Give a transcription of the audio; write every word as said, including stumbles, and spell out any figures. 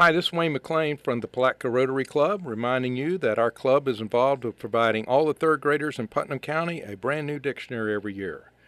Hi, this is Wayne McLean from the Palatka Rotary Club, reminding you that our club is involved with providing all the third graders in Putnam County a brand new dictionary every year.